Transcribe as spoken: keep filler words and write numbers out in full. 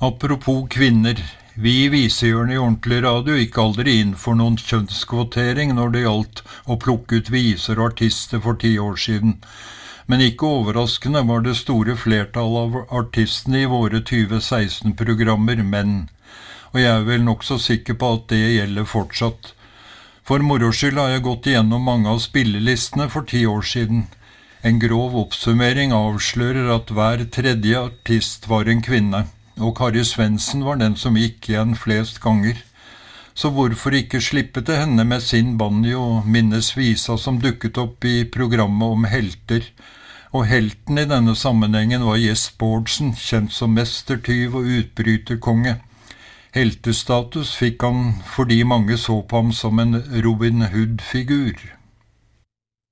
Apropos kvinner, vi i Visehjørnet i Ordentlig Radio gikk aldri inn for noen kjønnskvotering når det gjaldt å plukke ut viser og artister for ti år siden. Men ikke overraskende var det store flertall av artistene i våre tjue seksten-programmer menn, og jeg er vel nok så sikker på at det gjelder fortsatt. For moro skyld har jeg gått igjennom mange av spillelistene for ti år siden. En grov oppsummering avslører at hver tredje artist var en kvinne, og Kari Svendsen var den som gikk igjen flest ganger. Så hvorfor ikke slippe til henne med sin banjo og minnes visa som dukket opp i programmet om helter? Og helten i denne sammenhengen var Jes Bårdsen, kjent som mestertyv og utbryterkonge. Heltestatus fikk han fordi mange så på ham som en Robin Hood-figur.